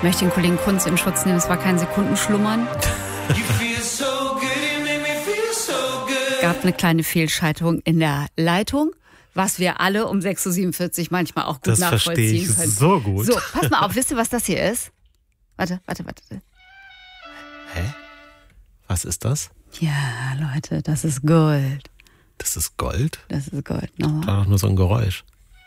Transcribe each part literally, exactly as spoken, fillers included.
Ich möchte den Kollegen Kunz in Schutz nehmen, es war kein Sekundenschlummern. Gab eine kleine Fehlschaltung in der Leitung, was wir alle um sechs Uhr siebenundvierzig manchmal auch gut das nachvollziehen verstehe ich können. so gut. So, pass mal auf, wisst ihr, was das hier ist? Warte, warte, warte. Hä? Was ist das? Ja, Leute, das ist Gold. Das ist Gold? Das ist Gold. No. War doch nur so ein Geräusch.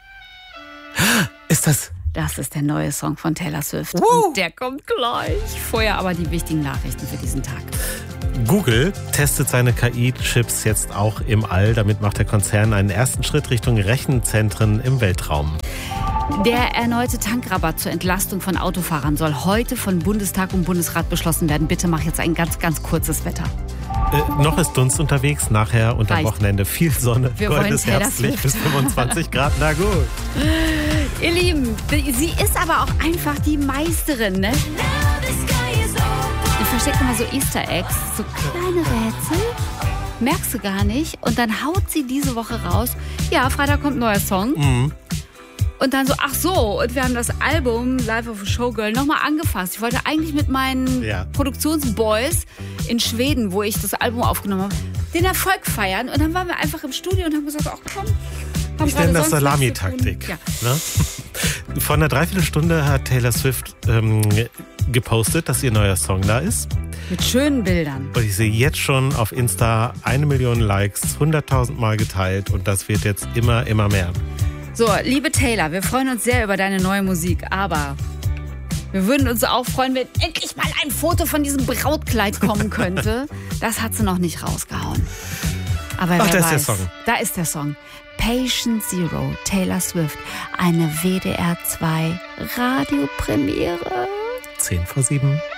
Ist das... Das ist der neue Song von Taylor Swift. Uh. Und der kommt gleich. Vorher aber die wichtigen Nachrichten für diesen Tag. Google testet seine K I-Chips jetzt auch im All. Damit macht der Konzern einen ersten Schritt Richtung Rechenzentren im Weltraum. Der erneute Tankrabatt zur Entlastung von Autofahrern soll heute von Bundestag und Bundesrat beschlossen werden. Bitte mach jetzt ein ganz, ganz kurzes Wetter. Äh, noch ist Dunst unterwegs, nachher und am Reicht. Wochenende viel Sonne. Wir Gold wollen ist Taylor herbstlich Swift. bis fünfundzwanzig Grad. Na gut. Ihr Lieben, sie ist aber auch einfach die Meisterin, ne? Die versteckt immer so Easter Eggs, so kleine Rätsel. Merkst du gar nicht. Und dann haut sie diese Woche raus. Ja, Freitag kommt ein neuer Song. Mhm. Und dann so, ach so, und wir haben das Album Life of a Showgirl nochmal angefasst. Ich wollte eigentlich mit meinen Ja. Produktionsboys in Schweden, wo ich das Album aufgenommen habe, den Erfolg feiern. Und dann waren wir einfach im Studio und haben gesagt, ach komm. haben Ich gerade nenne das sonst nichts zu Salamitaktik. tun. Ja. Ne? Vor einer Dreiviertelstunde hat Taylor Swift ähm, gepostet, dass ihr neuer Song da ist. Mit schönen Bildern. Und ich sehe jetzt schon auf Insta eine Million Likes, hunderttausend Mal geteilt und das wird jetzt immer, immer mehr. So, liebe Taylor, wir freuen uns sehr über deine neue Musik, aber wir würden uns auch freuen, wenn endlich mal ein Foto von diesem Brautkleid kommen könnte. Das hat sie noch nicht rausgehauen. Aber Ach, wer da ist weiß, der Song. Da ist der Song. Patient Zero, Taylor Swift. Eine W D R zwei Radiopremiere. zehn vor sieben.